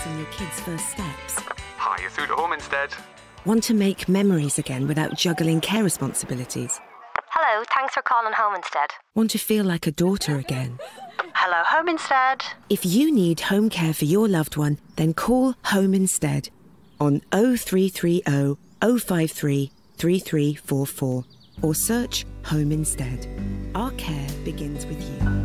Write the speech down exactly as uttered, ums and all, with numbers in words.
on your kids' first steps? Hi, you're through to Home Instead. Want to make memories again without juggling care responsibilities? Hello, thanks for calling Home Instead. Want to feel like a daughter again? Hello, Home Instead. If you need home care for your loved one, then call Home Instead on oh three three oh, oh five three, three three four four or search Home Instead. Our care begins with you.